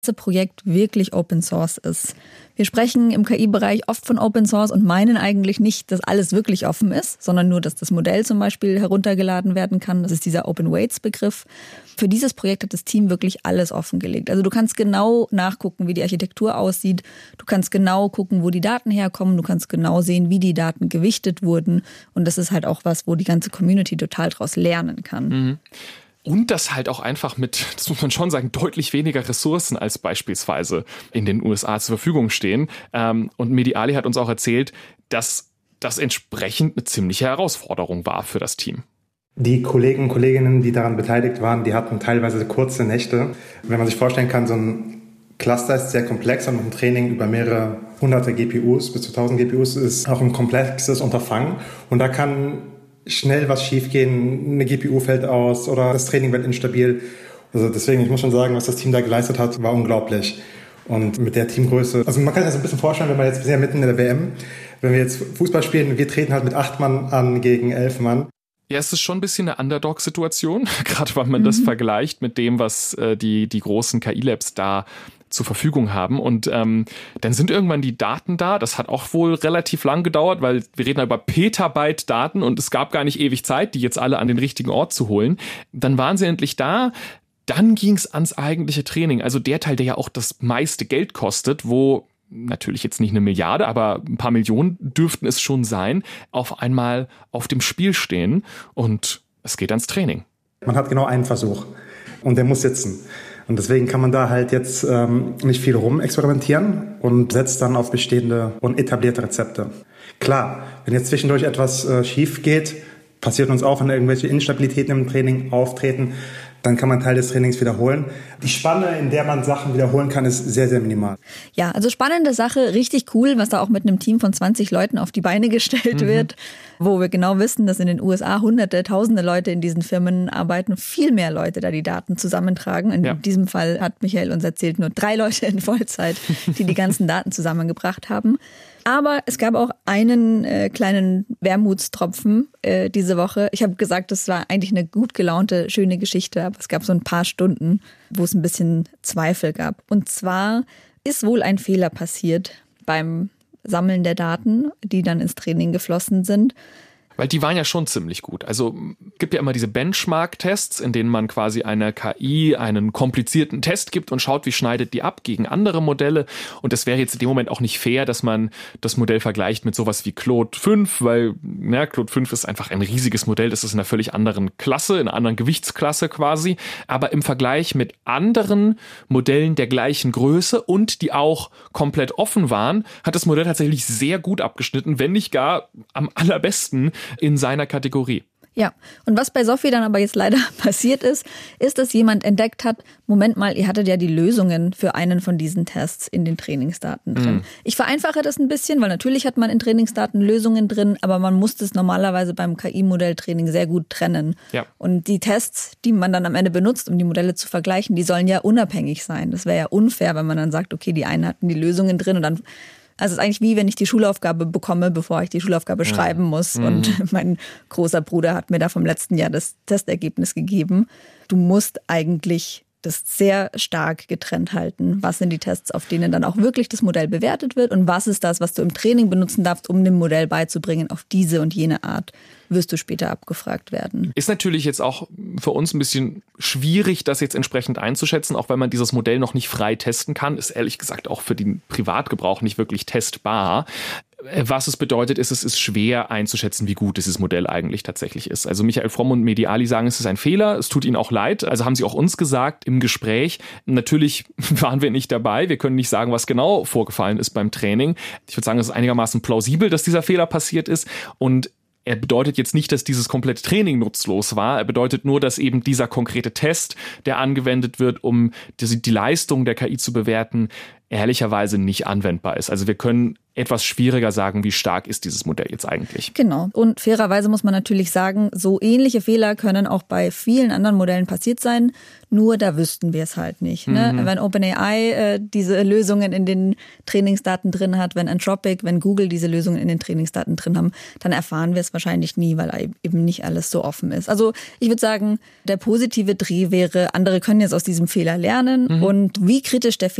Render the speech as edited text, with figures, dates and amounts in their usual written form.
Projekt wirklich Open Source ist. Wir sprechen im KI-Bereich oft von Open Source und meinen eigentlich nicht, dass alles wirklich offen ist, sondern nur, dass das Modell zum Beispiel heruntergeladen werden kann. Das ist dieser Open Weights-Begriff. Für dieses Projekt hat das Team wirklich alles offengelegt. Also du kannst genau nachgucken, wie die Architektur aussieht. Du kannst genau gucken, wo die Daten herkommen. Du kannst genau sehen, wie die Daten gewichtet wurden. Und das ist halt auch was, wo die ganze Community total draus lernen kann. Mhm. Und das halt auch einfach mit, das muss man schon sagen, deutlich weniger Ressourcen als beispielsweise in den USA zur Verfügung stehen. Und Mediali hat uns auch erzählt, dass das entsprechend eine ziemliche Herausforderung war für das Team. Die Kollegen und Kolleginnen, die daran beteiligt waren, die hatten teilweise kurze Nächte. Wenn man sich vorstellen kann, so ein Cluster ist sehr komplex und ein Training über mehrere hunderte GPUs, bis zu 1000 GPUs, ist auch ein komplexes Unterfangen. Und da kann schnell was schiefgehen, eine GPU fällt aus oder das Training wird instabil. Also deswegen, ich muss schon sagen, was das Team da geleistet hat, war unglaublich. Und mit der Teamgröße, also man kann sich das ein bisschen vorstellen, wenn man jetzt, wir sind ja mitten in der WM, wenn wir jetzt Fußball spielen, wir treten halt mit 8 Mann an gegen 11 Mann. Ja, es ist schon ein bisschen eine Underdog-Situation, gerade wenn man das vergleicht mit dem, was die großen KI-Labs da zur Verfügung haben. Und dann sind irgendwann die Daten da. Das hat auch wohl relativ lang gedauert, weil wir reden über Petabyte Daten und es gab gar nicht ewig Zeit, die jetzt alle an den richtigen Ort zu holen. Dann waren sie endlich da. Dann ging es ans eigentliche Training. Also der Teil, der ja auch das meiste Geld kostet, wo natürlich jetzt nicht 1 Milliarde, aber ein paar Millionen dürften es schon sein, auf einmal auf dem Spiel stehen und es geht ans Training. Man hat genau einen Versuch und der muss sitzen. Und deswegen kann man da halt jetzt nicht viel rumexperimentieren und setzt dann auf bestehende und etablierte Rezepte. Klar, wenn jetzt zwischendurch etwas schief geht, passiert uns auch, wenn irgendwelche Instabilitäten im Training auftreten, dann kann man Teil des Trainings wiederholen. Die Spanne, in der man Sachen wiederholen kann, ist sehr, sehr minimal. Ja, also spannende Sache, richtig cool, was da auch mit einem Team von 20 Leuten auf die Beine gestellt wird, wo wir genau wissen, dass in den USA Hunderte, Tausende Leute in diesen Firmen arbeiten, viel mehr Leute da die Daten zusammentragen. In diesem Fall hat Michael uns erzählt, nur 3 Leute in Vollzeit, die ganzen Daten zusammengebracht haben. Aber es gab auch einen kleinen Wermutstropfen diese Woche. Ich habe gesagt, das war eigentlich eine gut gelaunte, schöne Geschichte, aber es gab so ein paar Stunden, wo es ein bisschen Zweifel gab. Und zwar ist wohl ein Fehler passiert beim Sammeln der Daten, die dann ins Training geflossen sind. Weil die waren ja schon ziemlich gut. Also gibt ja immer diese Benchmark-Tests, in denen man quasi einer KI einen komplizierten Test gibt und schaut, wie schneidet die ab gegen andere Modelle. Und das wäre jetzt in dem Moment auch nicht fair, dass man das Modell vergleicht mit sowas wie Claude 5, weil Claude 5 ist einfach ein riesiges Modell. Das ist in einer völlig anderen Klasse, in einer anderen Gewichtsklasse quasi. Aber im Vergleich mit anderen Modellen der gleichen Größe und die auch komplett offen waren, hat das Modell tatsächlich sehr gut abgeschnitten, wenn nicht gar am allerbesten in seiner Kategorie. Ja, und was bei Sophie dann aber jetzt leider passiert ist, dass jemand entdeckt hat, Moment mal, ihr hattet ja die Lösungen für einen von diesen Tests in den Trainingsdaten drin. Ich vereinfache das ein bisschen, weil natürlich hat man in Trainingsdaten Lösungen drin, aber man muss das normalerweise beim KI-Modelltraining sehr gut trennen. Ja. Und die Tests, die man dann am Ende benutzt, um die Modelle zu vergleichen, die sollen ja unabhängig sein. Das wäre ja unfair, wenn man dann sagt, okay, die einen hatten die Lösungen drin und dann... Also es ist eigentlich wie, wenn ich die Schulaufgabe bekomme, bevor ich die Schulaufgabe schreiben muss. Und mein großer Bruder hat mir da vom letzten Jahr das Testergebnis gegeben. Du musst eigentlich das sehr stark getrennt halten. Was sind die Tests, auf denen dann auch wirklich das Modell bewertet wird? Und was ist das, was du im Training benutzen darfst, um dem Modell beizubringen, auf diese und jene Art wirst du später abgefragt werden. Ist natürlich jetzt auch für uns ein bisschen schwierig, das jetzt entsprechend einzuschätzen, auch wenn man dieses Modell noch nicht frei testen kann. Ist ehrlich gesagt auch für den Privatgebrauch nicht wirklich testbar. Was es bedeutet, ist, es ist schwer einzuschätzen, wie gut dieses Modell eigentlich tatsächlich ist. Also Michael Fromm und Mediali sagen, es ist ein Fehler, es tut ihnen auch leid. Also haben sie auch uns gesagt im Gespräch, natürlich waren wir nicht dabei, wir können nicht sagen, was genau vorgefallen ist beim Training. Ich würde sagen, es ist einigermaßen plausibel, dass dieser Fehler passiert ist und er bedeutet jetzt nicht, dass dieses komplette Training nutzlos war. Er bedeutet nur, dass eben dieser konkrete Test, der angewendet wird, um die Leistung der KI zu bewerten, ehrlicherweise nicht anwendbar ist. Also wir können etwas schwieriger sagen, wie stark ist dieses Modell jetzt eigentlich. Genau. Und fairerweise muss man natürlich sagen, so ähnliche Fehler können auch bei vielen anderen Modellen passiert sein, nur da wüssten wir es halt nicht. Ne? Wenn OpenAI diese Lösungen in den Trainingsdaten drin hat, wenn Anthropic, wenn Google diese Lösungen in den Trainingsdaten drin haben, dann erfahren wir es wahrscheinlich nie, weil eben nicht alles so offen ist. Also ich würde sagen, der positive Dreh wäre, andere können jetzt aus diesem Fehler lernen und wie kritisch der Fehler